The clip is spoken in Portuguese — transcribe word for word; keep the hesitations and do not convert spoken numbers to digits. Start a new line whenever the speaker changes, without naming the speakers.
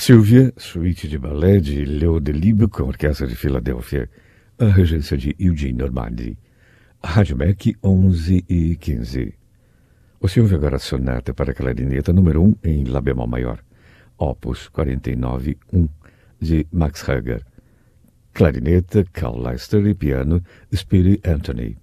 Silvia, suíte de balé de Leo Delibes com a Orquestra de Filadélfia, a regência de Eugene Normandi. Rádio M E C onze e quinze. Você ouve agora a sonata para clarineta número um em Lá bemol maior, opus quarenta e nove um, de Max Reger. Clarineta, Carl Leister e piano, Speedy Anthony.